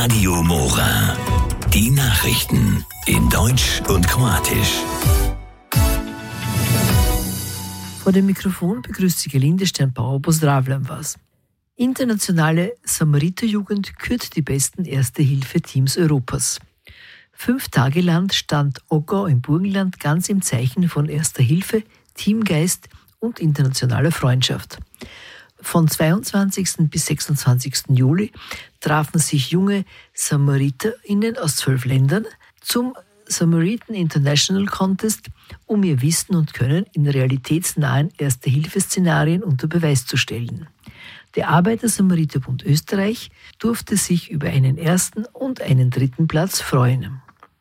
Radio Mora. Die Nachrichten in Deutsch und Kroatisch. Vor dem Mikrofon begrüßt Sie Gelinde Sternbauer, pozdravljam vas. Internationale Samariterjugend kürt die besten Erste-Hilfe-Teams Europas. 5 Tage lang stand Oggau im Burgenland ganz im Zeichen von Erster Hilfe, Teamgeist und internationaler Freundschaft. Von 22. bis 26. Juli trafen sich junge SamariterInnen aus 12 Ländern zum Samaritan International Contest, um ihr Wissen und Können in realitätsnahen Erste-Hilfe-Szenarien unter Beweis zu stellen. Der Arbeiter-Samariter-Bund Österreich durfte sich über einen ersten und einen dritten Platz freuen.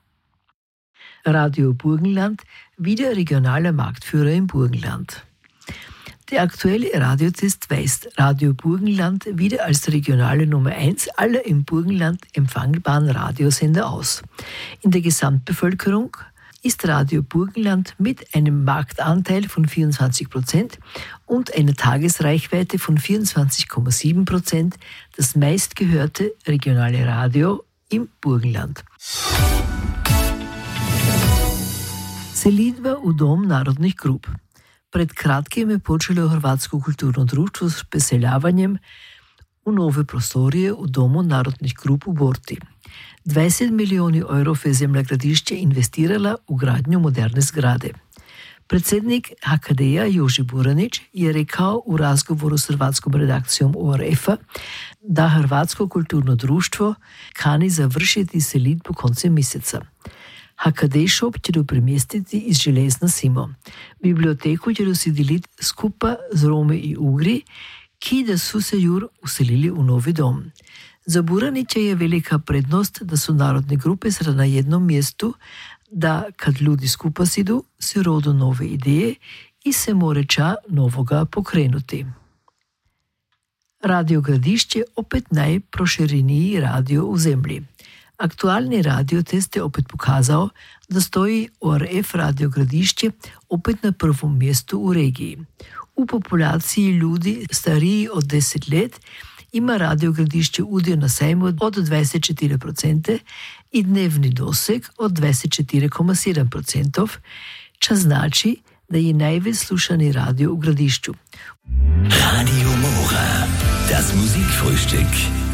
Radio Burgenland, wieder regionaler Marktführer im Burgenland. Der aktuelle Radiotest weist Radio Burgenland wieder als regionale Nummer 1 aller im Burgenland empfangbaren Radiosender aus. In der Gesamtbevölkerung ist Radio Burgenland mit einem Marktanteil von 24% und einer Tagesreichweite von 24,7% das meistgehörte regionale Radio im Burgenland. Selidba u Dom narodnih grup. Pred kratkim je počelo Hrvatsko kulturno društvo s preseljavanjem u nove prostorije u Domu narodnih grup u Borti. 20 milijoni evrov je Zemlja Gradišče investirala v gradnjo moderne zgrade. Predsednik HKD-ja Joži Buranić je rekao u razgovoru s hrvatskom redakcijom ORF-a da Hrvatsko kulturno društvo kani završiti selitbu koncem meseca. HKD shop će dopremjestiti iz Železna Simo. Biblioteku će dosidiliti skupa z Rome i Ugri, ki da su se jur uselili u novi dom. Za Buranića je velika prednost da su narodne grupe sada na jednom mjestu, da kad ljudi skupa sidu, se rodu nove ideje i se moreća novoga pokrenuti. Radio Gradišće opet najprošireniji radio u zemlji. Aktualni radiotest je opet pokazao da stoji ORF Radio Gradišće opet na prvom mjestu u regiji. U populaciji ljudi stariji od 10 let ima Radio Gradišće udio na sajmu od 24% i dnevni doseg od 24,7%, čo znači da je največ slušani radio u Gradišću. Radio Mora, das Musikfrühstück.